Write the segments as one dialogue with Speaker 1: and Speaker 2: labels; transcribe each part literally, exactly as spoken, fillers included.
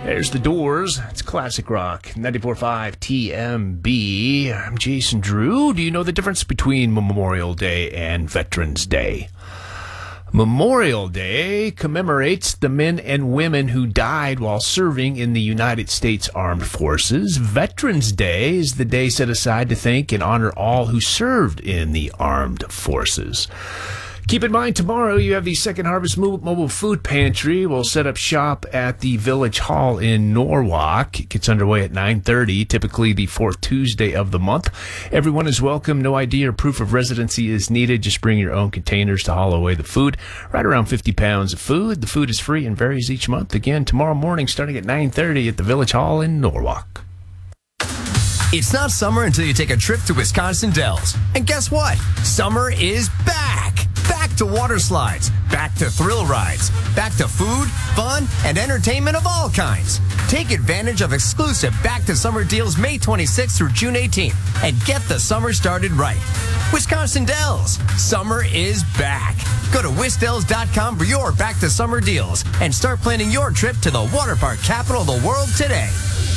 Speaker 1: There's The Doors. It's classic rock. ninety-four point five T M B. I'm Jason Drew. Do you know the difference between Memorial Day and Veterans Day? Memorial Day commemorates the men and women who died while serving in the United States Armed Forces. Veterans Day is the day set aside to thank and honor all who served in the armed forces. Keep in mind, tomorrow you have the Second Harvest Mobile Food Pantry. We'll set up shop at the Village Hall in Norwalk. It gets underway at nine thirty, typically the fourth Tuesday of the month. Everyone is welcome. No I D or proof of residency is needed. Just bring your own containers to haul away the food. Right around fifty pounds of food. The food is free and varies each month. Again, tomorrow morning starting at nine thirty at the Village Hall in Norwalk.
Speaker 2: It's not summer until you take a trip to Wisconsin Dells. And guess what? Summer is back! Back to water slides, back to thrill rides, back to food, fun, and entertainment of all kinds. Take advantage of exclusive Back to Summer deals May twenty-sixth through June eighteenth and get the summer started right. Wisconsin Dells, summer is back. Go to wisdells dot com for your Back to Summer deals and start planning your trip to the water park capital of the world today.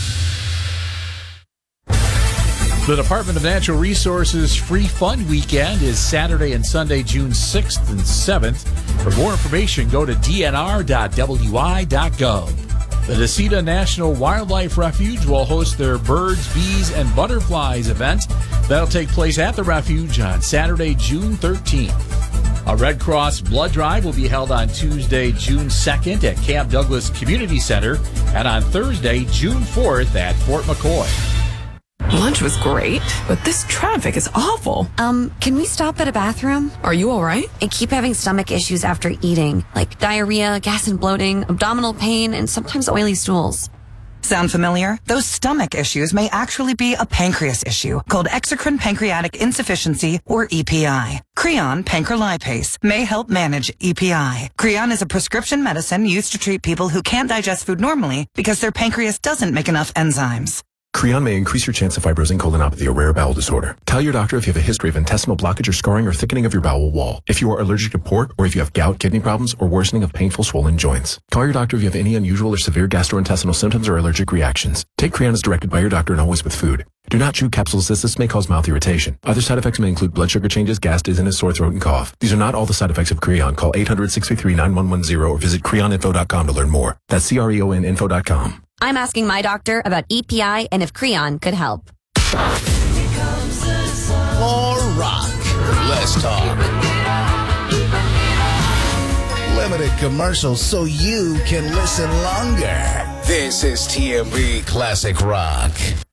Speaker 3: The Department of Natural Resources Free Fun Weekend is Saturday and Sunday, June sixth and seventh. For more information, go to d n r dot w i dot gov. The Necedah National Wildlife Refuge will host their Birds, Bees, and Butterflies event. That'll take place at the refuge on Saturday, June thirteenth. A Red Cross blood drive will be held on Tuesday, June second at Camp Douglas Community Center and on Thursday, June fourth at Fort McCoy.
Speaker 4: Lunch was great, but this traffic is awful.
Speaker 5: Um, can we stop at a bathroom?
Speaker 4: Are you all right?
Speaker 5: I keep having stomach issues after eating, like diarrhea, gas and bloating, abdominal pain, and sometimes oily stools.
Speaker 6: Sound familiar? Those stomach issues may actually be a pancreas issue called exocrine pancreatic insufficiency, or E P I. Creon pancrelipase may help manage E P I. Creon is a prescription medicine used to treat people who can't digest food normally because their pancreas doesn't make enough enzymes.
Speaker 7: Creon may increase your chance of fibrosing colonopathy, a rare bowel disorder. Tell your doctor if you have a history of intestinal blockage or scarring or thickening of your bowel wall, if you are allergic to pork, or if you have gout, kidney problems, or worsening of painful swollen joints. Call your doctor if you have any unusual or severe gastrointestinal symptoms or allergic reactions. Take Creon as directed by your doctor and always with food. Do not chew capsules as this may cause mouth irritation. Other side effects may include blood sugar changes, gas, dizziness, sore throat, and cough. These are not all the side effects of Creon. Call eight hundred, six three three, nine one one zero or visit creon info dot com to learn more. That's C R E O N info dot com.
Speaker 5: I'm asking my doctor about E P I and if Creon could help.
Speaker 8: More rock, less talk. Limited commercials so you can listen longer. This is T M B Classic Rock.